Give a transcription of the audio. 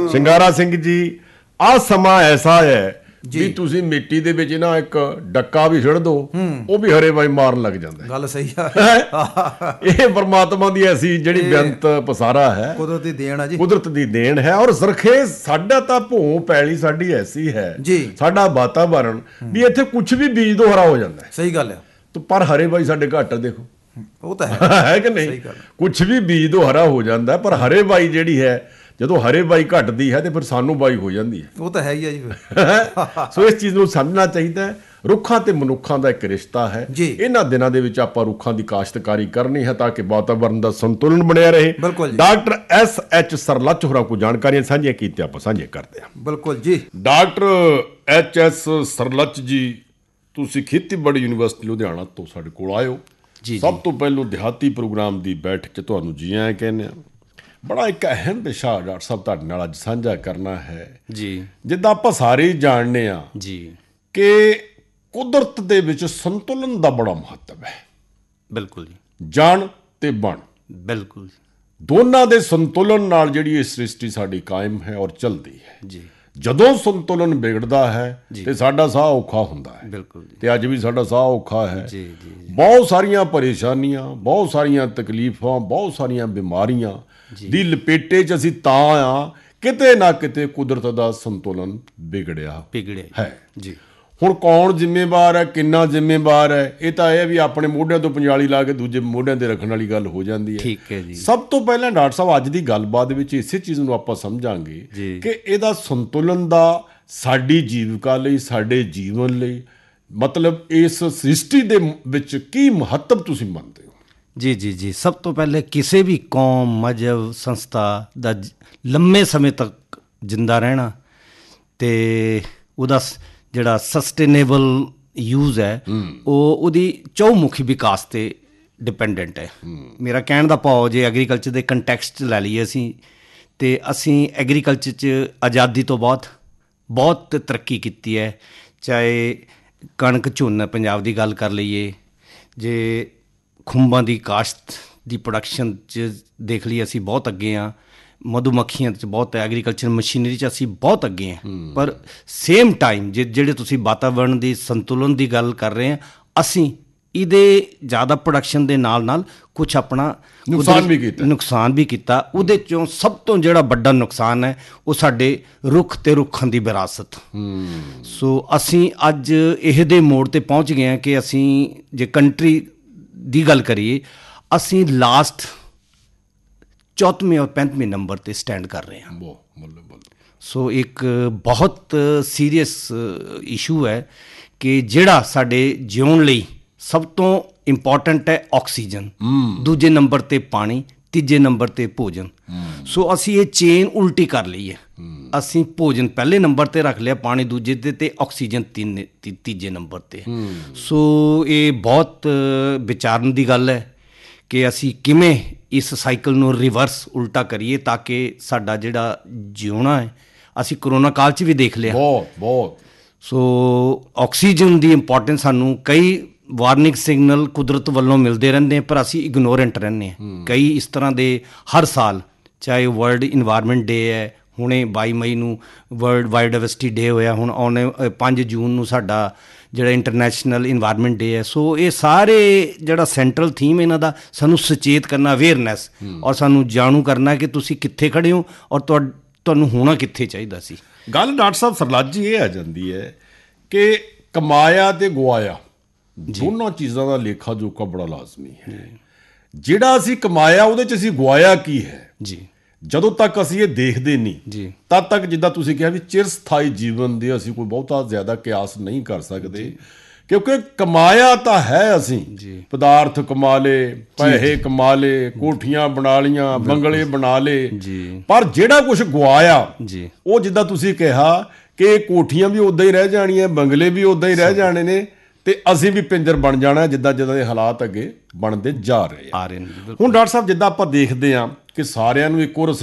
ਸ਼ਿੰਗਾਰਾ ਸਿੰਘ ਜੀ, ਆਹ ਸਮਾਂ ਐਸਾ ਹੈ ਵੀ ਤੁਸੀਂ ਮਿੱਟੀ ਦੇ ਵਿੱਚ ਨਾ ਇੱਕ ਡੱਕਾ ਵੀ ਛਿੜ ਦੋ, ਉਹ ਵੀ ਹਰੇ ਬਾਈ ਮਾਰਨ ਲੱਗ ਜਾਂਦਾ। ਗੱਲ ਸਹੀ ਆ। ਇਹ ਪਰਮਾਤਮਾ ਦੀ ਐਸੀ ਜਿਹੜੀ ਬੇਅੰਤ ਪਸਾਰਾ ਹੈ, ਕੁਦਰਤ ਦੀ ਦੇਣ ਆ ਜੀ, ਕੁਦਰਤ ਦੀ ਦੇਣ ਹੈ। ਔਰ ਜ਼ਰਖੇ ਸਾਡਾ ਤਾਂ ਭੋਂ ਪੈਲੀ ਸਾਡੀ ਐਸੀ ਹੈ ਜੀ, ਸਾਡਾ ਵਾਤਾਵਰਨ ਵੀ ਇੱਥੇ ਕੁਝ ਵੀ ਬੀਜ ਦੋ ਹਰਾ ਹੋ ਜਾਂਦਾ ਹੈ। ਸਹੀ ਗੱਲ ਆ। ਪਰ ਹਰੇ ਬਾਈ ਸਾਡੇ ਘੱਟ ਦੇਖੋ, ਉਹ ਤਾਂ ਹੈ ਕਿ ਨਹੀਂ? ਕੁਝ ਵੀ ਬੀਜ ਦੋ ਹਰਾ ਹੋ ਜਾਂਦਾ, ਪਰ ਹਰੇ ਬਾਈ ਜਿਹੜੀ ਹੈ, ਜਦੋਂ ਹਰੇ ਬਾਈ ਘਟਦੀ ਹੈ ਤੇ ਫਿਰ ਸਾਨੂੰ ਬਾਈ ਹੋ ਜਾਂਦੀ ਹੈ। ਉਹ ਤਾਂ ਹੈ ਹੀ ਆ ਜੀ। ਸੋ ਇਸ ਚੀਜ਼ ਨੂੰ ਸਮਝਣਾ ਚਾਹੀਦਾ ਹੈ। ਰੁੱਖਾਂ ਤੇ ਮਨੁੱਖਾਂ ਦਾ ਇੱਕ ਰਿਸ਼ਤਾ ਹੈ। ਇਹਨਾਂ ਦਿਨਾਂ ਦੇ ਵਿੱਚ ਆਪਾਂ ਰੁੱਖਾਂ ਦੀ ਕਾਸ਼ਤਕਾਰੀ ਕਰਨੀ ਹੈ ਤਾਂ ਕਿ ਵਾਤਾਵਰਨ ਦਾ ਸੰਤੁਲਨ ਬਣਿਆ ਰਹੇ। Doctor S.H. ਸਰਲੱਚ ਹੋਰਾਂ ਕੋਲ ਜਾਣਕਾਰੀਆਂ ਸਾਂਝੀਆਂ ਕੀਤੀਆਂ, ਆਪਾਂ ਸਾਂਝੇ ਕਰਦੇ ਹਾਂ। ਬਿਲਕੁਲ ਜੀ। Doctor H.S. ਸਰਲੱਚ ਜੀ, ਤੁਸੀਂ ਖੇਤੀਬਾੜੀ ਯੂਨੀਵਰਸਿਟੀ ਲੁਧਿਆਣਾ ਤੋਂ ਸਾਡੇ ਕੋਲ ਆਇਓ। ਸਭ ਤੋਂ ਪਹਿਲੋਂ ਦਿਹਾਤੀ ਪ੍ਰੋਗਰਾਮ ਦੀ ਬੈਠਕ 'ਚ ਤੁਹਾਨੂੰ ਜੀ ਆਇਆਂ ਕਹਿੰਦੇ ਹਾਂ। ਬੜਾ ਇੱਕ ਅਹਿਮ ਵਿਸ਼ਾ ਡਾਕਟਰ ਸਾਹਿਬ ਤੁਹਾਡੇ ਨਾਲ ਅੱਜ ਸਾਂਝਾ ਕਰਨਾ ਹੈ ਜੀ। ਜਿੱਦਾਂ ਆਪਾਂ ਸਾਰੇ ਹੀ ਜਾਣਦੇ ਹਾਂ ਜੀ ਕਿ ਕੁਦਰਤ ਦੇ ਵਿੱਚ ਸੰਤੁਲਨ ਦਾ ਬੜਾ ਮਹੱਤਵ ਹੈ। ਬਿਲਕੁਲ ਜੀ। ਜਣ ਤੇ ਬਣ, ਬਿਲਕੁਲ ਦੋਨਾਂ ਦੇ ਸੰਤੁਲਨ ਨਾਲ ਜਿਹੜੀ ਇਹ ਸ੍ਰਿਸ਼ਟੀ ਸਾਡੀ ਕਾਇਮ ਹੈ ਔਰ ਚੱਲਦੀ ਹੈ ਜੀ। ਜਦੋਂ ਸੰਤੁਲਨ ਵਿਗੜਦਾ ਹੈ ਤੇ ਸਾਡਾ ਸਾਹ ਔਖਾ ਹੁੰਦਾ ਹੈ। ਬਿਲਕੁਲ। ਤੇ ਅੱਜ ਵੀ ਸਾਡਾ ਸਾਹ ਔਖਾ ਹੈ ਜੀ। ਬਹੁਤ ਸਾਰੀਆਂ ਪਰੇਸ਼ਾਨੀਆਂ, ਬਹੁਤ ਸਾਰੀਆਂ ਤਕਲੀਫਾਂ, ਬਹੁਤ ਸਾਰੀਆਂ ਬਿਮਾਰੀਆਂ ਦੀ ਲਪੇਟੇ 'ਚ ਅਸੀਂ ਤਾਂ ਆ, ਕਿਤੇ ਨਾ ਕਿਤੇ ਕੁਦਰਤ ਦਾ ਸੰਤੁਲਨ ਵਿਗੜਿਆ ਹੈ ਜੀ। ਹੁਣ ਕੌਣ ਜ਼ਿੰਮੇਵਾਰ ਹੈ, ਕਿੰਨਾ ਜ਼ਿੰਮੇਵਾਰ ਹੈ, ਇਹ ਤਾਂ ਇਹ ਵੀ ਆਪਣੇ ਮੋਢਿਆਂ ਤੋਂ ਪੰਜਾਲੀ ਲਾ ਕੇ ਦੂਜੇ ਮੋਢਿਆਂ ਤੇ ਰੱਖਣ ਵਾਲੀ ਗੱਲ ਹੋ ਜਾਂਦੀ ਹੈ। ਠੀਕ ਹੈ ਜੀ। ਸਭ ਤੋਂ ਪਹਿਲਾਂ ਡਾਕਟਰ ਸਾਹਿਬ ਅੱਜ ਦੀ ਗੱਲਬਾਤ ਵਿੱਚ ਇਸੇ ਚੀਜ਼ ਨੂੰ ਆਪਾਂ ਸਮਝਾਂਗੇ ਕਿ ਇਹਦਾ ਸੰਤੁਲਨ ਦਾ ਸਾਡੀ ਜੀਵਿਕਾ ਲਈ, ਸਾਡੇ ਜੀਵਨ ਲਈ, ਮਤਲਬ ਇਸ ਸ੍ਰਿਸ਼ਟੀ ਦੇ ਵਿੱਚ ਕੀ ਮਹੱਤਵ ਤੁਸੀਂ ਮੰਨਦੇ ਹੋ? ਜੀ ਜੀ ਜੀ। ਸਭ ਤੋਂ ਪਹਿਲੇ ਕਿਸੇ ਵੀ ਕੌਮ, ਮਜ਼ਹਬ, ਸੰਸਥਾ ਦਾ ਲੰਮੇ ਸਮੇਂ ਤੱਕ ਜਿੰਦਾ ਰਹਿਣਾ ਤੇ ਉਹਦਾ ਜਿਹੜਾ ਸਸਟੇਨੇਬਲ ਯੂਜ਼ ਹੈ ਉਹਦੀ ਚਹੁੰਮੁਖੀ ਵਿਕਾਸ 'ਤੇ ਡਿਪੈਂਡੈਂਟ ਹੈ। ਮੇਰਾ ਕਹਿਣ ਦਾ ਭਾਵ, ਜੇ ਐਗਰੀਕਲਚਰ ਦੇ ਕੰਟੈਕਸਟ ਲੈ ਲਈਏ ਅਸੀਂ ਐਗਰੀਕਲਚਰ 'ਚ ਆਜ਼ਾਦੀ ਤੋਂ ਬਾਅਦ ਬਹੁਤ ਤਰੱਕੀ ਕੀਤੀ ਹੈ। ਚਾਹੇ ਕਣਕ, ਝੋਨਾ ਪੰਜਾਬ ਦੀ ਗੱਲ ਕਰ ਲਈਏ, ਜੇ ਖੁੰਬਾਂ ਦੀ ਕਾਸ਼ਤ ਦੀ ਪ੍ਰੋਡਕਸ਼ਨ 'ਚ ਦੇਖ ਲਈਏ ਅਸੀਂ ਬਹੁਤ ਅੱਗੇ ਹਾਂ। ਮਧੂਮੱਖੀਆਂ 'ਚ ਬਹੁਤ ਹੈ, ਐਗਰੀਕਲਚਰ ਮਸ਼ੀਨਰੀ 'ਚ ਅਸੀਂ ਬਹੁਤ ਅੱਗੇ ਹਾਂ। ਪਰ ਸੇਮ ਟਾਈਮ ਜਿਹੜੇ ਤੁਸੀਂ ਵਾਤਾਵਰਨ ਦੀ ਸੰਤੁਲਨ ਦੀ ਗੱਲ ਕਰ ਰਹੇ ਹਾਂ, ਅਸੀਂ ਇਹਦੇ ਜ਼ਿਆਦਾ ਪ੍ਰੋਡਕਸ਼ਨ ਦੇ ਨਾਲ ਨਾਲ ਕੁਛ ਆਪਣਾ ਨੁਕਸਾਨ ਵੀ ਕੀਤਾ। ਉਹਦੇ 'ਚੋਂ ਸਭ ਤੋਂ ਜਿਹੜਾ ਵੱਡਾ ਨੁਕਸਾਨ ਹੈ ਉਹ ਸਾਡੇ ਰੁੱਖ ਤੇ ਰੁੱਖਾਂ ਦੀ ਵਿਰਾਸਤ। ਸੋ ਅਸੀਂ ਅੱਜ ਇਹਦੇ ਮੋੜ 'ਤੇ ਪਹੁੰਚ ਗਏ ਹਾਂ ਕਿ ਅਸੀਂ ਜੇ ਕੰਟਰੀ ਦੀ ਗੱਲ ਕਰੀਏ, ਅਸੀਂ ਲਾਸਟ 4ਵੇਂ ਔਰ 35ਵੇਂ ਨੰਬਰ 'ਤੇ ਸਟੈਂਡ ਕਰ ਰਹੇ ਹਾਂ। ਸੋ ਇੱਕ ਬਹੁਤ ਸੀਰੀਅਸ ਇਸ਼ੂ ਹੈ ਕਿ ਜਿਹੜਾ ਸਾਡੇ ਜਿਉਣ ਲਈ ਸਭ ਤੋਂ ਇੰਪੋਰਟੈਂਟ ਹੈ ਆਕਸੀਜਨ, ਦੂਜੇ ਨੰਬਰ 'ਤੇ ਪਾਣੀ, ਤੀਜੇ ਨੰਬਰ 'ਤੇ ਭੋਜਨ। ਸੋ ਅਸੀਂ ਇਹ ਚੇਨ ਉਲਟੀ ਕਰ ਲਈ ਹੈ। ਅਸੀਂ ਭੋਜਨ ਪਹਿਲੇ ਨੰਬਰ 'ਤੇ ਰੱਖ ਲਿਆ, ਪਾਣੀ ਦੂਜੇ 'ਤੇ ਆਕਸੀਜਨ ਤੀਜੇ ਨੰਬਰ 'ਤੇ। ਸੋ ਇਹ ਬਹੁਤ ਵਿਚਾਰਨ ਦੀ ਗੱਲ ਹੈ ਕਿ ਅਸੀਂ ਕਿਵੇਂ ਇਸ ਸਾਈਕਲ ਨੂੰ ਰਿਵਰਸ ਉਲਟਾ ਕਰੀਏ ਤਾਂ ਕਿ ਸਾਡਾ ਜਿਹੜਾ ਜਿਉਣਾ ਹੈ, ਅਸੀਂ ਕਰੋਨਾ ਕਾਲ 'ਚ ਵੀ ਦੇਖ ਲਿਆ ਬਹੁਤ। ਸੋ ਆਕਸੀਜਨ ਦੀ ਇੰਪੋਰਟੈਂਸ ਸਾਨੂੰ ਕਈ ਵਾਰਨਿੰਗ ਸਿਗਨਲ ਕੁਦਰਤ ਵੱਲੋਂ ਮਿਲਦੇ ਰਹਿੰਦੇ, ਪਰ ਅਸੀਂ ਇਗਨੋਰੈਂਟ ਰਹਿੰਦੇ ਹਾਂ। ਕਈ ਇਸ ਤਰ੍ਹਾਂ ਦੇ ਹਰ ਸਾਲ, ਚਾਹੇ ਵਰਲਡ ਇਨਵਾਇਰਮੈਂਟ ਡੇ ਹੈ, ਹੁਣੇ 22 ਮਈ ਨੂੰ ਵਰਲਡ ਬਾਇਓਡਾਇਵਰਸਿਟੀ ਡੇ ਹੋਇਆ, ਹੁਣ ਆਉਣੇ 5 ਜੂਨ ਨੂੰ ਸਾਡਾ ਜਿਹੜਾ ਇੰਟਰਨੈਸ਼ਨਲ ਇਨਵਾਇਰਮੈਂਟ ਡੇ ਹੈ। ਸੋ ਇਹ ਸਾਰੇ ਜਿਹੜਾ ਸੈਂਟਰਲ ਥੀਮ ਇਹਨਾਂ ਦਾ ਸਾਨੂੰ ਸੁਚੇਤ ਕਰਨਾ, ਅਵੇਅਰਨੈਸ, ਔਰ ਸਾਨੂੰ ਜਾਣੂ ਕਰਨਾ ਕਿ ਤੁਸੀਂ ਕਿੱਥੇ ਖੜ੍ਹੇ ਹੋ ਔਰ ਤੁਹਾਨੂੰ ਹੋਣਾ ਕਿੱਥੇ ਚਾਹੀਦਾ ਸੀ। ਗੱਲ ਡਾਕਟਰ ਸਾਹਿਬ ਸਰਲੱਚ ਜੀ ਇਹ ਆ ਜਾਂਦੀ ਹੈ ਕਿ ਕਮਾਇਆ ਤੇ ਗਵਾਇਆ ਦੋਨਾਂ ਚੀਜ਼ਾਂ ਦਾ ਲੇਖਾ ਜੋਖਾ ਬੜਾ ਲਾਜ਼ਮੀ ਹੈ। ਜਿਹੜਾ ਅਸੀਂ ਕਮਾਇਆ ਉਹਦੇ 'ਚ ਅਸੀਂ ਗਵਾਇਆ ਕੀ ਹੈ ਜੀ, ਜਦੋਂ ਤੱਕ ਅਸੀਂ ਇਹ ਦੇਖਦੇ ਨਹੀਂ ਤਦ ਤੱਕ, ਜਿੱਦਾਂ ਤੁਸੀਂ ਕਿਹਾ ਵੀ ਚਿਰਸਥਾਈ ਜੀਵਨ ਦੇ ਅਸੀਂ ਕੋਈ ਬਹੁਤਾ ਜ਼ਿਆਦਾ ਕਿਆਸ ਨਹੀਂ ਕਰ ਸਕਦੇ, ਕਿਉਂਕਿ ਕਮਾਇਆ ਤਾਂ ਹੈ ਅਸੀਂ ਪਦਾਰਥ ਕਮਾ ਲਏ, ਪੈਸੇ ਕਮਾ ਲਏ, ਕੋਠੀਆਂ ਬਣਾ ਲਈਆਂ, ਬੰਗਲੇ ਬਣਾ ਲਏ, ਪਰ ਜਿਹੜਾ ਕੁਛ ਗਵਾਇਆ ਉਹ ਜਿੱਦਾਂ ਤੁਸੀਂ ਕਿਹਾ ਕਿ ਕੋਠੀਆਂ ਵੀ ਉੱਦਾਂ ਹੀ ਰਹਿ ਜਾਣੀਆਂ, ਬੰਗਲੇ ਵੀ ਉੱਦਾਂ ਹੀ ਰਹਿ ਜਾਣੇ ਨੇ ਤੇ ਅਸੀਂ ਵੀ ਪਿੰਜਰ ਬਣ ਜਾਣਾ ਜਿੱਦਾਂ ਦੇ ਹਾਲਾਤ ਅੱਗੇ ਬਣਦੇ ਜਾ ਰਹੇ ਆ। ਹੁਣ ਡਾਕਟਰ ਸਾਹਿਬ ਜਿੱਦਾਂ ਆਪਾਂ ਦੇਖਦੇ ਹਾਂ ਕਿ ਸਾਰਿਆਂ ਨੂੰ ਇੱਕੋ